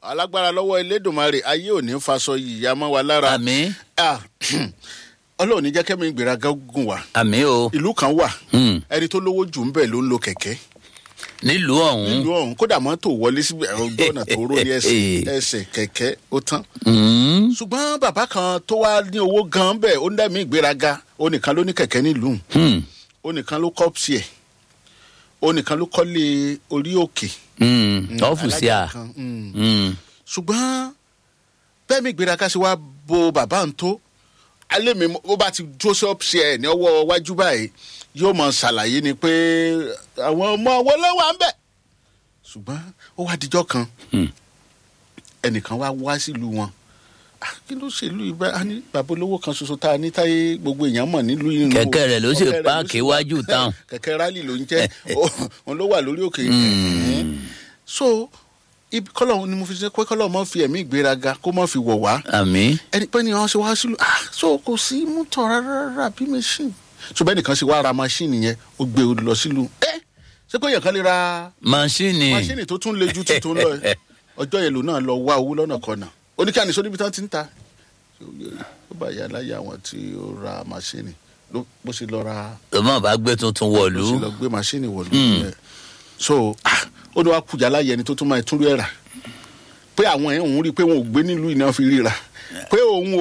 alágbára lọ́wọ́ Elédùmarè ayé ò ní faṣọ yìyà mọ́ wa lára. àmín. Ọlọ́run ní jẹ́ kẹ́mi ìgbéraga gùn wá. àmín o. ìlú kan wà ẹni tó lówó jù ń bẹ̀ ló ń lo kẹ̀kẹ́. nílùú ọ̀hún. kódà mọ́tò wọlé síbi ọjọ́ ọ̀nà tó ró ní ẹsẹ̀ kẹ̀kẹ́ ó tán. ṣùgbọ́n bàbá kan tó wá ní owó gan bẹ́ẹ̀ ó ń dẹ́mi ìgbéraga ó nìkan ló ní kẹ̀kẹ́ nílùú ó nìkan ló kọ́ sí ẹ̀ ó nìkan ló kọ́lé orí òkè. ọ́fùsì à. ṣùgbọ́n bẹ́ẹ̀ mi ìgbéraga ṣe wá bo bàbá ń tó alẹ́ mi ó bá ti dúró ṣọ́ọ̀ṣì ẹ̀ ní ọwọ́ wájú báyìí yóò mọ ṣàlàyé ni pé àwọn ọmọ wọn ló wà ń bẹ̀. ṣùgbọ́n ó wá dijọ́ kan ẹnìkan wá sílùú wọn kí ló ṣe ìlú ibà ní bàbá olówó kan ṣoṣo tá a ní táyé gbogbo èèyàn mọ̀ nílùú yìí. kẹ̀kẹ́ rẹ̀ ló ṣe páàkì iwájú táwọn. kẹ̀kẹ́ rálì ló ń jẹ́ òun ló wà lórí òkè. so ibi kọ́lọ́hún ni mo fi ṣe pé kọ́lọ́hún máa fi ẹ̀mí ìgbéraga kó máa fi wọ̀ wá. àmín. ẹni pé ni wọ́n ṣe wá sílùú so kò sí mọ́tò rárá bí machine. ṣùgbọ́n ẹnìkan ṣe wá ra machine yẹn ó gbé o lọ sílùú. ṣé kò yẹ kán lè ra. machine tó tún le ju tuntun lọ ọjọ́ yẹn lò náà lọ wá owó lọ́nà kọ̀nà oníkànnì sódìbí tán ti ń ta ó bá yà láyé àwọn tí ó ra machine bó ṣe lọ ra. ọmọ bá gbé tuntun wọ̀lú. bó ṣe lọ gbé machine wọ̀lú. so ó ní wàá kùjà láyé ẹni tó tún máa tún rí ẹ̀ rà pé àwọn ẹ̀ ń rí i pé wọn ò gbé nílùú iná fi ríra pé òun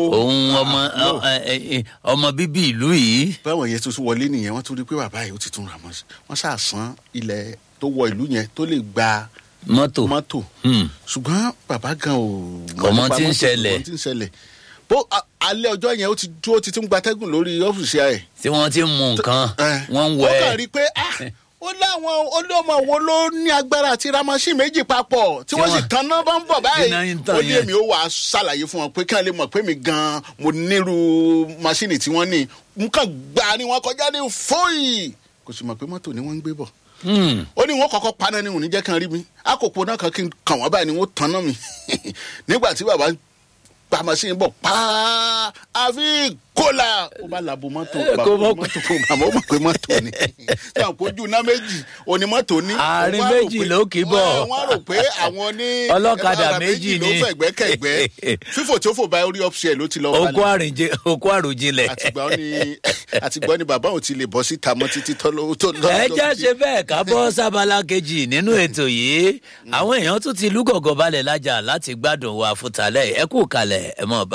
ọmọ bíbí ìlú yìí. báwọn yẹn tuntun wọlé nìyẹn wọ́n tún rí i pé bàbá yìí ó ti tún ra mọ́ wọ́n ṣàṣán ilẹ̀ tó wọ ìlú yẹn tó lè gba mọ́tò ṣùgbọ́n bàbá gan ọmọ tí ń ṣẹlẹ̀ bó alẹ́ ọjọ́ yẹn ó ti dúró ti tún gbatẹ́gùn lórí ọ́fíìsì ẹ̀. tí wọ́n ti mú nǹkan wọ́n ń wẹ̀. ó kàn rí i pé ó láwọn olóòmọ wo ló ní agbára àti ra machine méjì papọ̀ tí wọ́n sì tanná bá ń bọ̀ báyìí ó ní èmi ó wàá ṣàlàyé fún wọn pé kí wọ́n lè mọ̀ pé mi gan-an mo nírú machine tí wọ́n ní nǹkan gbà ni wọ́n kọjá ní fóyì kò sì mọ̀ pé mọ́tò ni wọ́n ń gbé bọ̀. ó ní wọn kọ́kọ́ paná ni òun ní jẹ́ kan rí mi àkókò náà kan kí n kàn wọ́n báyìí ni wọ́n tanná mi nígbà tí bàbá gba machine bọ̀ pàà àfi kólà ó bá làbò mọ́tò bàbá ó mọ̀ pé mọ́tò ni táwọn kojú iná méjì òní mọ́tò ní. àárín méjì ló kì í bọ̀. wọ́n rò pé àwọn ní ọlọ́kadà méjì ló fẹ̀gbẹ́kẹ̀gbẹ́ fífò tí ó fò bá orí ọ́fíìsì ẹ̀ ló ti lọ wálé. okó àròjinlẹ̀. àtìgbọ́ ni bàbá òun ti lè bọ́ síta mọ́ títí tó lọ. ẹ já ṣe bẹ́ẹ̀ ká bọ́ sábàlá kejì nínú ètò yìí àwọn èèyàn tún ti lúgọ̀gọ̀ balẹ̀ lájà láti gbádùn wa fútalẹ̀ ẹ kú kalẹ̀ ẹ mọ̀ bá.